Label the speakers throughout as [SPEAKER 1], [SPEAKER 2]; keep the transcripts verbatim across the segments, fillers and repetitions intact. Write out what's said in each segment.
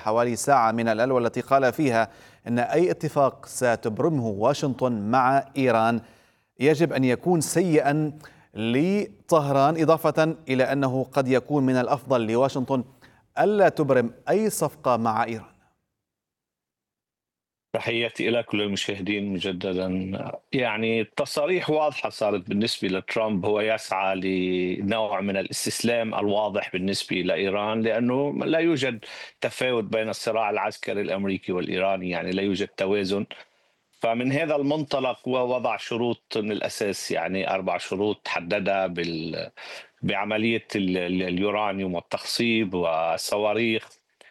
[SPEAKER 1] حوالي ساعة من الآن، والتي قال فيها أن أي اتفاق ستبرمه واشنطن مع إيران يجب أن يكون سيئا لطهران، إضافة إلى أنه قد يكون من الأفضل لواشنطن ألا تبرم أي صفقة مع إيران.
[SPEAKER 2] تحياتي إلى كل المشاهدين مجددا. يعني التصاريح واضحة صارت بالنسبة لترامب، هو يسعى لنوع من الاستسلام الواضح بالنسبة لإيران، لأنه لا يوجد تفاوت بين الصراع العسكري الأمريكي والإيراني، يعني لا يوجد توازن. فمن هذا المنطلق هو وضع شروط من الأساس، يعني أربع شروط حددها بال بعملية ال- ال- اليورانيوم والتخصيب والصواريخ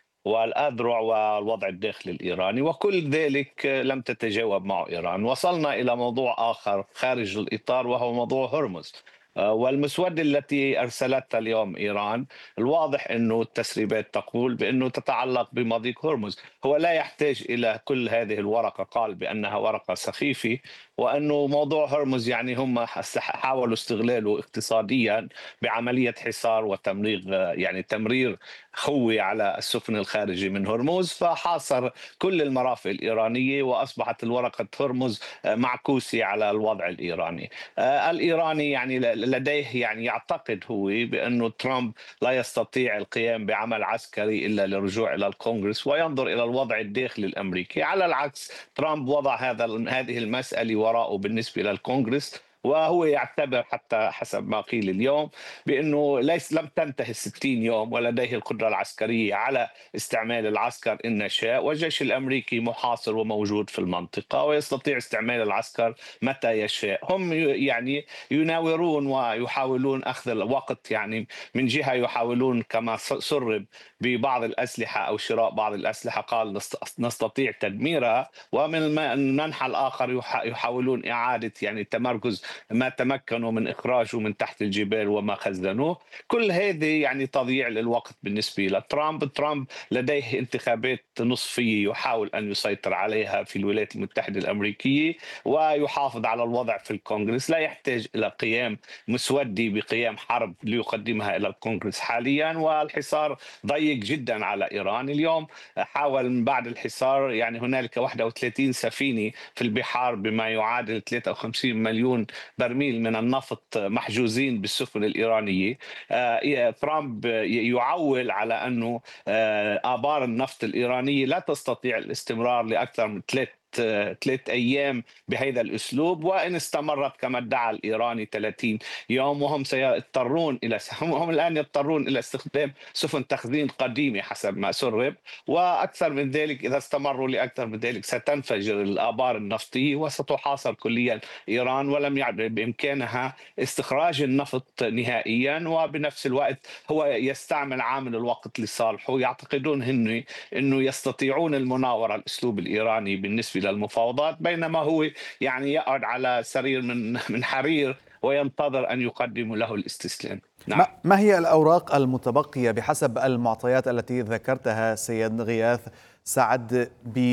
[SPEAKER 2] والأذرع والوضع الداخلي الإيراني، وكل ذلك لم تتجاوب معه إيران. وصلنا إلى موضوع آخر خارج الإطار، وهو موضوع هرمز. آه، والمسودة التي أرسلتها اليوم إيران، الواضح أنه التسريبات تقول بأنه تتعلق بمضيق هرمز. هو لا يحتاج إلى كل هذه الورقة، قال بأنها ورقة سخيفة، وأنه موضوع هرمز يعني هم حاولوا استغلاله اقتصاديا بعملية حصار وتمرير، يعني تمرير خوي على السفن الخارجي من هرمز، فحاصر كل المرافق الإيرانية، وأصبحت الورقة هرمز معكوسة على الوضع الإيراني. آه، الإيراني يعني لديه، يعني يعتقد هو بأنه ترامب لا يستطيع القيام بعمل عسكري إلا للرجوع إلى الكونغرس وينظر إلى الوضع الداخلي الأمريكي. على العكس، ترامب وضع هذا هذه المسألة وراءه بالنسبة للكونغرس، وهو يعتبر حتى حسب ما قيل اليوم بأنه ليس لم تنتهي الستين يوم ولديه القدرة العسكرية على استعمال العسكر إن شاء، والجيش الأمريكي محاصر وموجود في المنطقة ويستطيع استعمال العسكر متى يشاء. هم يعني يناورون ويحاولون أخذ الوقت، يعني من جهة يحاولون كما سرب ببعض الأسلحة أو شراء بعض الأسلحة، قال نستطيع تدميرها، ومن المنحى الآخر يحاولون إعادة يعني تمركز ما تمكنوا من إخراجه من تحت الجبال وما خزنوه. كل هذه يعني تضييع للوقت بالنسبة لترامب. ترامب لديه انتخابات نصفية يحاول أن يسيطر عليها في الولايات المتحدة الأمريكية ويحافظ على الوضع في الكونغرس. لا يحتاج إلى قيام مسودي بقيام حرب ليقدمها إلى الكونغرس حاليا، والحصار ضيق جدا على إيران. اليوم حاول من بعد الحصار، يعني هنالك واحد وثلاثين سفينة في البحار بما يعادل ثلاثة وخمسين مليون برميل من النفط محجوزين بالسفن الإيرانية. آه، ترامب يعول على أنه آه، آبار النفط الإيرانية لا تستطيع الاستمرار لأكثر من ثلاث ثلاث أيام بهذا الأسلوب، وإن استمرت كما ادعى الإيراني ثلاثين يوم، وهم سيضطرون إلى هم الآن يضطرون إلى استخدام سفن تخزين قديمة حسب ما سرب، وأكثر من ذلك إذا استمروا لأكثر من ذلك ستنفجر الآبار النفطية وستحاصر كليا إيران، ولم يعد بإمكانها استخراج النفط نهائيا. وبنفس الوقت هو يستعمل عامل الوقت لصالحه. يعتقدون هن أنه يستطيعون المناورة الأسلوب الإيراني بالنسبة للمفاوضات، بينما هو يعني يقعد على سرير من من حرير وينتظر أن يقدموا له الاستسلام.
[SPEAKER 1] ما
[SPEAKER 2] نعم.
[SPEAKER 1] ما هي الأوراق المتبقية بحسب المعطيات التي ذكرتها سيد غياث سعد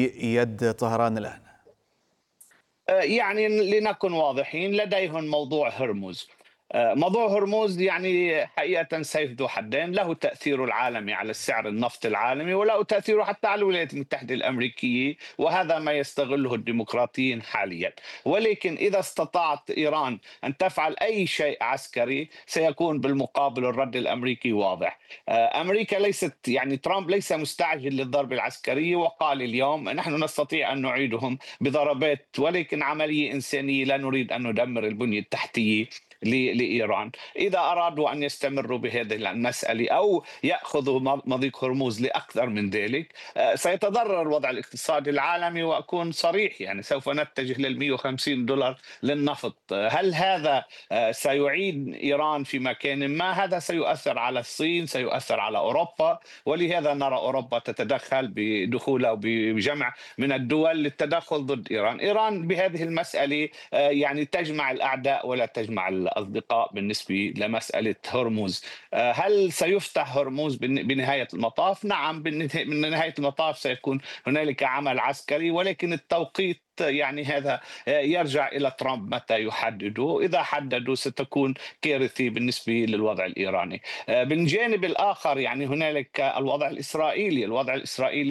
[SPEAKER 1] بيد طهران الآن؟
[SPEAKER 2] آه، يعني لنكن واضحين، لديهم موضوع هرمز. آه، موضوع هرمز يعني حقيقة سيف ذو حدين، له تأثيره العالمي على السعر النفط العالمي، وله تأثيره حتى على الولايات المتحدة الأمريكية، وهذا ما يستغله الديمقراطيين حاليا. ولكن إذا استطاعت إيران أن تفعل أي شيء عسكري سيكون بالمقابل الرد الأمريكي واضح. آه، أمريكا ليست، يعني ترامب ليس مستعجل للضرب العسكري، وقال اليوم نحن نستطيع أن نعيدهم بضربات، ولكن عملية إنسانية، لا نريد أن ندمر البنية التحتية لإيران. إذا أرادوا أن يستمروا بهذه المسألة أو يأخذوا مضيق هرمز لأكثر من ذلك، آه، سيتضرر الوضع الاقتصادي العالمي. وأكون صريح، يعني سوف نتجه لل مئة وخمسين دولار للنفط. آه، هل هذا آه، سيعيد إيران في مكان ما؟ هذا سيؤثر على الصين، سيؤثر على أوروبا، ولهذا نرى أوروبا تتدخل بدخول أو بجمع من الدول للتدخل ضد إيران. إيران بهذه المسألة آه، يعني تجمع الأعداء ولا تجمع الأصدقاء بالنسبة لمسألة هرمز. آه، هل سيفتح هرمز بنهاية المطاف؟ نعم، بنهاية المطاف سيكون هنالك عمل عسكري، ولكن التوقيت يعني هذا يرجع إلى ترامب متى يحدده. إذا حددوا ستكون كارثة بالنسبة للوضع الإيراني. بالجانب الآخر يعني هنالك الوضع الإسرائيلي. الوضع الإسرائيلي